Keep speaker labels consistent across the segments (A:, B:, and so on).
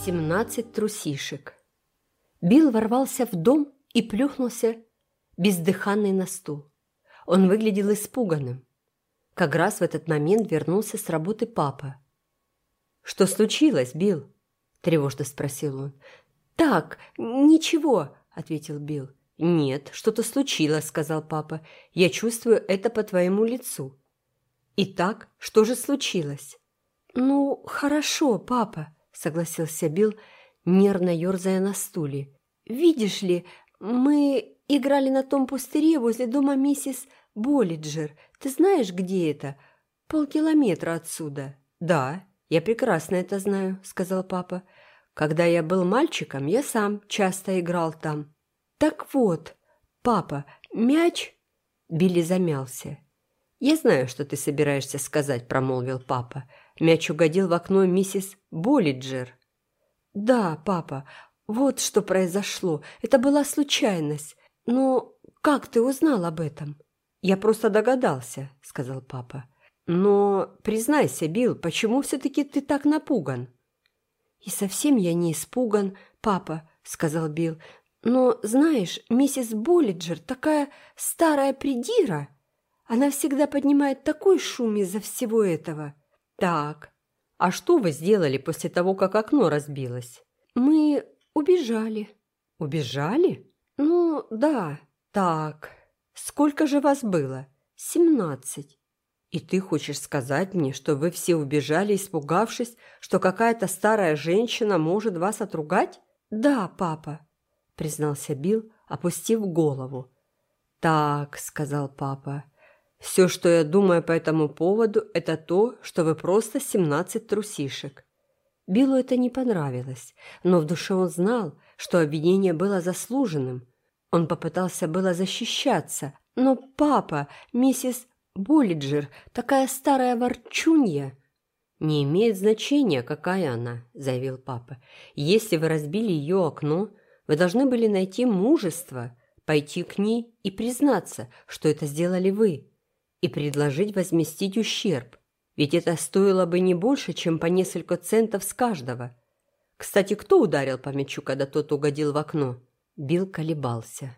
A: 17 трусишек. Билл ворвался в дом и плюхнулся бездыханный на стул. Он выглядел испуганным. Как раз в этот момент вернулся с работы папа. «Что случилось, Билл?» – тревожно спросил он. «Так, ничего», – ответил Билл. «Нет, что-то случилось», – сказал папа. «Я чувствую это по твоему лицу». «Итак, что же случилось?» «Ну, хорошо, папа», – согласился Билл, нервно ерзая на стуле. «Видишь ли, мы играли на том пустыре возле дома миссис Боллиджер. Ты знаешь, где это? Полкилометра отсюда». «Да, я прекрасно это знаю», – сказал папа. «Когда я был мальчиком, я сам часто играл там». «Так вот, папа, мяч...» Билли замялся. «Я знаю, что ты собираешься сказать», – промолвил папа. «Мяч угодил в окно миссис Боллиджер». «Да, папа, вот что произошло. Это была случайность. Но как ты узнал об этом?» «Я просто догадался», – сказал папа. «Но, признайся, Билл, почему все-таки ты так напуган?» «И совсем я не испуган, папа», – сказал Билл. «Но, знаешь, миссис Боллиджер такая старая придира. Она всегда поднимает такой шум из-за всего этого». «Так, а что вы сделали после того, как окно разбилось?» «Мы убежали». «Убежали?» «Ну, да». «Так, сколько же вас было?» 17. «И ты хочешь сказать мне, что вы все убежали, испугавшись, что какая-то старая женщина может вас отругать?» «Да, папа», – признался Билл, опустив голову. «Так», – сказал папа, – «все, что я думаю по этому поводу, это то, что вы просто 17 трусишек». Биллу это не понравилось, но в душе он знал, что обвинение было заслуженным. Он попытался было защищаться, но папа, миссис Боллиджер, такая старая ворчунья. «Не имеет значения, какая она», – заявил папа. «Если вы разбили ее окно, вы должны были найти мужество, пойти к ней и признаться, что это сделали вы, и предложить возместить ущерб. Ведь это стоило бы не больше, чем по несколько центов с каждого. Кстати, кто ударил по мячу, когда тот угодил в окно?» Билл колебался.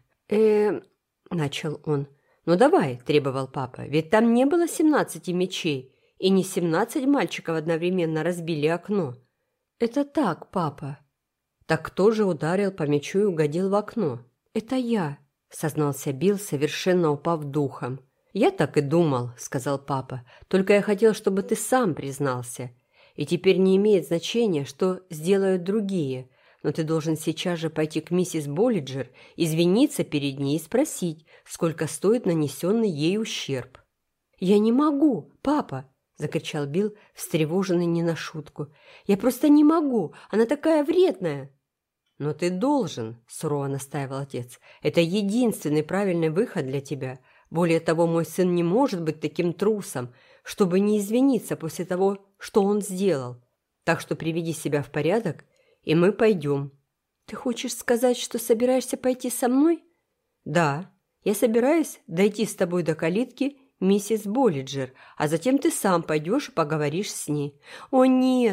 A: Начал он. «Ну давай», – требовал папа, – «ведь там не было 17 мячей, и не 17 мальчиков одновременно разбили окно». «Это так, папа». «Так кто же ударил по мячу и угодил в окно?» «Это я», – сознался Билл, совершенно упав духом. «Я так и думал», – сказал папа, – «только я хотел, чтобы ты сам признался. И теперь не имеет значения, что сделают другие, но ты должен сейчас же пойти к миссис Боллиджер, извиниться перед ней и спросить, сколько стоит нанесенный ей ущерб». «Я не могу, папа», – закричал Билл, встревоженный не на шутку. «Я просто не могу, она такая вредная». «Но ты должен», – сурово настаивал отец. «Это единственный правильный выход для тебя. Более того, мой сын не может быть таким трусом, чтобы не извиниться после того, что он сделал. Так что приведи себя в порядок, и мы пойдем». «Ты хочешь сказать, что собираешься пойти со мной?» «Да, я собираюсь дойти с тобой до калитки миссис Боллиджер, а затем ты сам пойдешь и поговоришь с ней». «О, нет!»